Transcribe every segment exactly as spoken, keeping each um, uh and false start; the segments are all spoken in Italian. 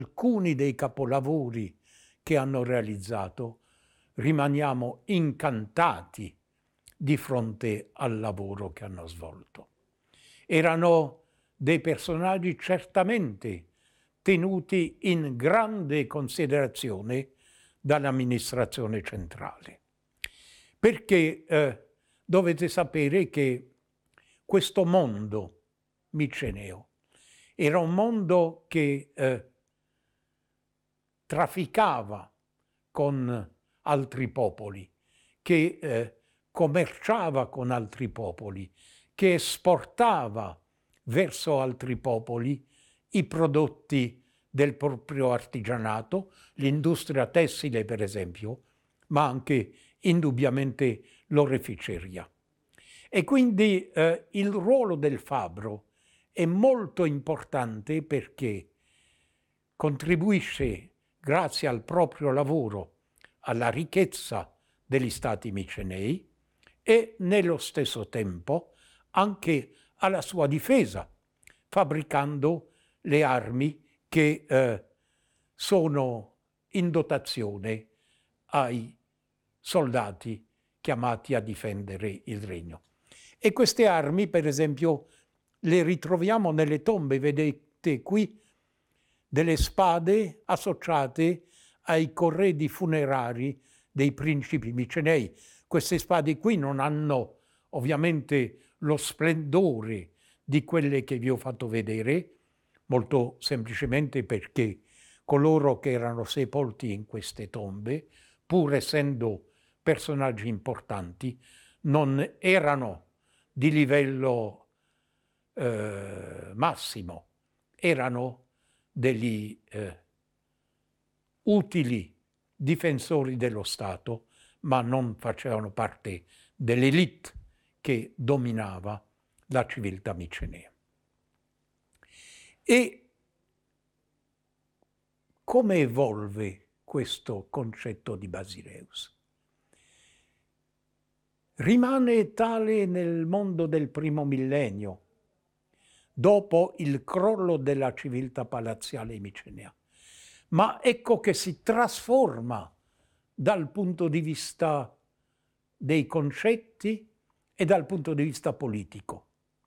alcuni dei capolavori che hanno realizzato, rimaniamo incantati di fronte al lavoro che hanno svolto. Erano dei personaggi certamente tenuti in grande considerazione dall'amministrazione centrale. Perché eh, dovete sapere che questo mondo miceneo era un mondo che eh, trafficava con altri popoli, che eh, commerciava con altri popoli, che esportava verso altri popoli i prodotti del proprio artigianato, l'industria tessile per esempio, ma anche indubbiamente l'oreficeria. E quindi eh, il ruolo del fabbro è molto importante perché contribuisce, grazie al proprio lavoro, alla ricchezza degli stati micenei e nello stesso tempo anche alla sua difesa, fabbricando le armi che eh, sono in dotazione ai soldati chiamati a difendere il regno. E queste armi, per esempio, le ritroviamo nelle tombe, vedete qui delle spade associate ai corredi funerari dei principi micenei. Queste spade qui non hanno ovviamente lo splendore di quelle che vi ho fatto vedere, molto semplicemente perché coloro che erano sepolti in queste tombe, pur essendo personaggi importanti, non erano di livello eh, massimo, erano degli eh, utili difensori dello Stato, ma non facevano parte dell'elite che dominava la civiltà micenea. E come evolve questo concetto di Basileus? Rimane tale nel mondo del primo millennio, dopo il crollo della civiltà palaziale micenea. Ma ecco che si trasforma dal punto di vista dei concetti e dal punto di vista politico.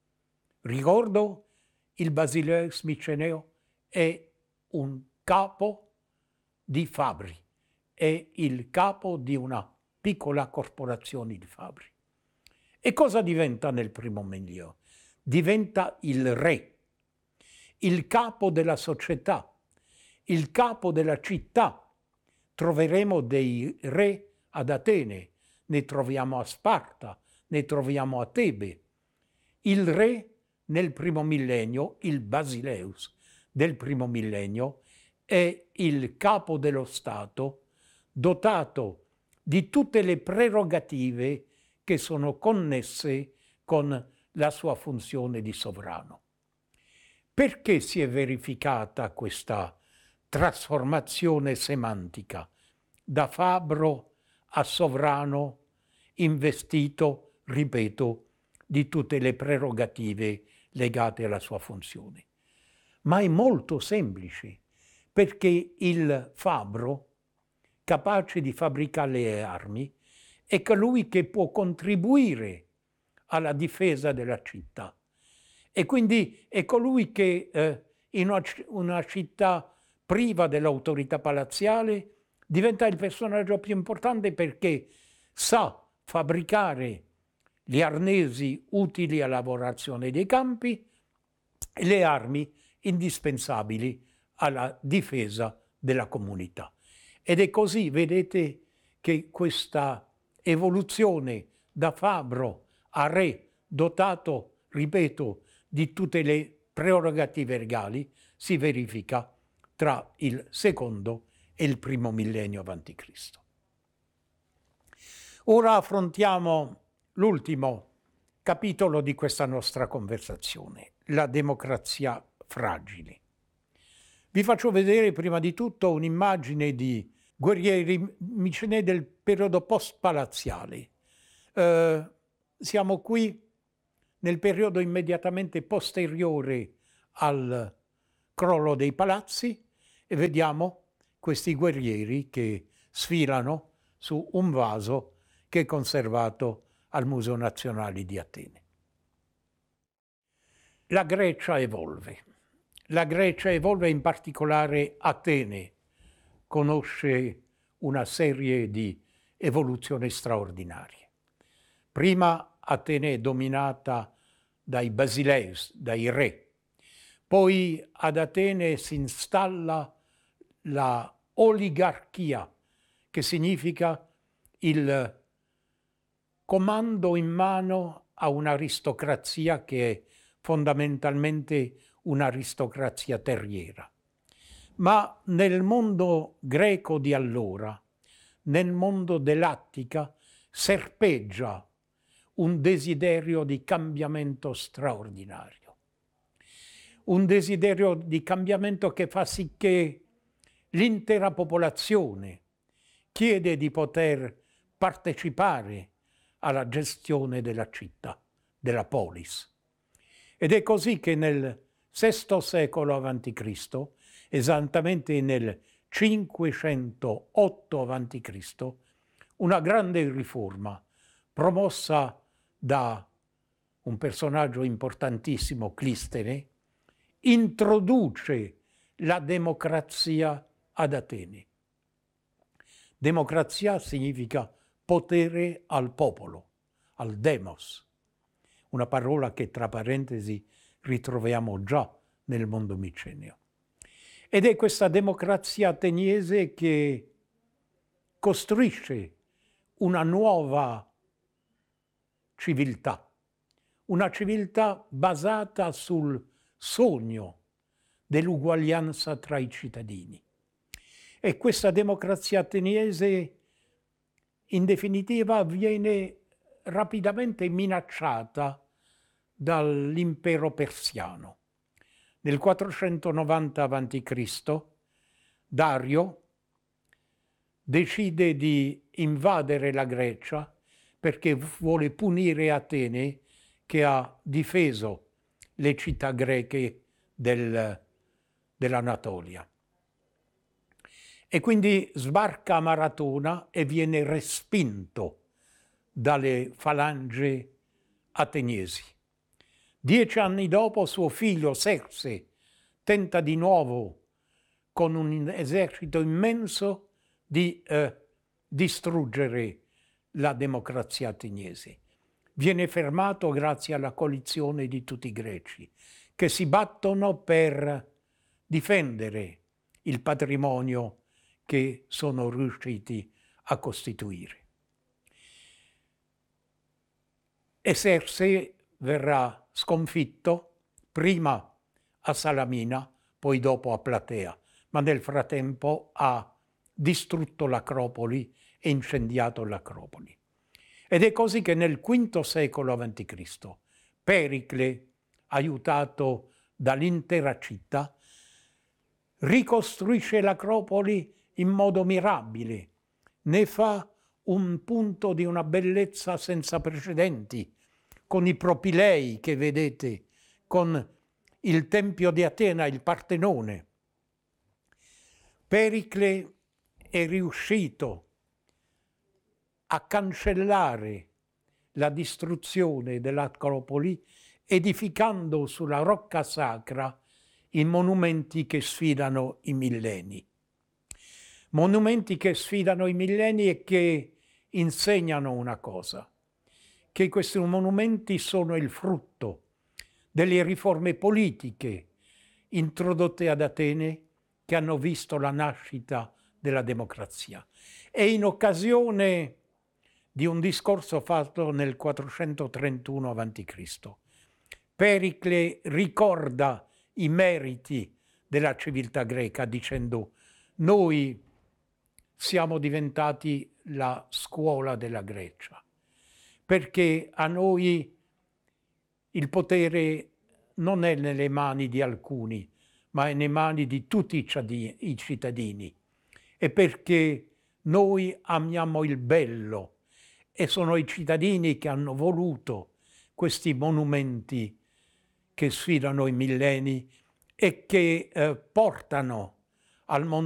Ricordo, il Basileus miceneo è un capo di fabbri, è il capo di una piccola corporazione di fabbri. E cosa diventa nel primo millennio? Diventa il re, il capo della società, il capo della città. Troveremo dei re ad Atene, ne troviamo a Sparta, ne troviamo a Tebe. Il re nel primo millennio, il Basileus del primo millennio, è il capo dello Stato dotato di tutte le prerogative che sono connesse con la sua funzione di sovrano. Perché si è verificata questa trasformazione semantica da fabbro a sovrano investito, ripeto, di tutte le prerogative legate alla sua funzione? Ma è molto semplice, perché il fabbro, capace di fabbricare le armi, è colui che può contribuire alla difesa della città. E quindi è colui che eh, in una, una città priva dell'autorità palaziale diventa il personaggio più importante perché sa fabbricare gli arnesi utili alla lavorazione dei campi e le armi indispensabili alla difesa della comunità. Ed è così, vedete, che questa evoluzione da fabbro a re dotato, ripeto, di tutte le prerogative regali si verifica tra il secondo e il primo millennio avanti Cristo. Ora affrontiamo l'ultimo capitolo di questa nostra conversazione, la democrazia fragile. Vi faccio vedere prima di tutto un'immagine di guerrieri micenei del periodo post-palaziale. Eh, siamo qui nel periodo immediatamente posteriore al crollo dei palazzi e vediamo questi guerrieri che sfilano su un vaso che è conservato al Museo Nazionale di Atene. La Grecia evolve. La Grecia evolve, in particolare Atene conosce una serie di evoluzioni straordinarie. Prima Atene è dominata dai Basileus, dai re. Poi ad Atene si installa la oligarchia, che significa il comando in mano a un'aristocrazia che è fondamentalmente un'aristocrazia terriera. Ma nel mondo greco di allora, nel mondo dell'Attica, serpeggia un desiderio di cambiamento straordinario. Un desiderio di cambiamento che fa sì che l'intera popolazione chiede di poter partecipare alla gestione della città, della polis. Ed è così che nel sesto secolo avanti Cristo, esattamente nel cinquecentootto avanti Cristo, una grande riforma promossa da un personaggio importantissimo, Clistene, introduce la democrazia ad Atene. Democrazia significa potere al popolo, al demos, una parola che tra parentesi ritroviamo già nel mondo micennio. Ed è questa democrazia ateniese che costruisce una nuova civiltà, una civiltà basata sul sogno dell'uguaglianza tra i cittadini. E questa democrazia ateniese, in definitiva, viene rapidamente minacciata dall'impero persiano. Nel quattrocentonovanta avanti Cristo Dario decide di invadere la Grecia perché vuole punire Atene, che ha difeso le città greche del, dell'Anatolia. E quindi sbarca a Maratona e viene respinto dalle falange ateniesi. Dieci anni dopo suo figlio Serse tenta di nuovo, con un esercito immenso, di eh, distruggere la democrazia ateniese. Viene fermato grazie alla coalizione di tutti i greci, che si battono per difendere il patrimonio che sono riusciti a costituire. E Serse verrà sconfitto prima a Salamina, poi dopo a Platea, ma nel frattempo ha distrutto l'Acropoli e incendiato l'Acropoli. Ed è così che nel quinto secolo avanti Cristo Pericle, aiutato dall'intera città, ricostruisce l'Acropoli in modo mirabile, ne fa un punto di una bellezza senza precedenti, con i propilei che vedete, con il Tempio di Atena, il Partenone. Pericle è riuscito a cancellare la distruzione dell'Acropoli, edificando sulla rocca sacra i monumenti che sfidano i millenni. Monumenti che sfidano i millenni e che insegnano una cosa, che questi monumenti sono il frutto delle riforme politiche introdotte ad Atene, che hanno visto la nascita della democrazia. E in occasione di un discorso fatto nel quattrocentotrentuno avanti Cristo, Pericle ricorda i meriti della civiltà greca dicendo: noi siamo diventati la scuola della Grecia, perché a noi il potere non è nelle mani di alcuni, ma è nelle mani di tutti i cittadini, e perché noi amiamo il bello, e sono i cittadini che hanno voluto questi monumenti che sfidano i millenni e che eh, portano al mondo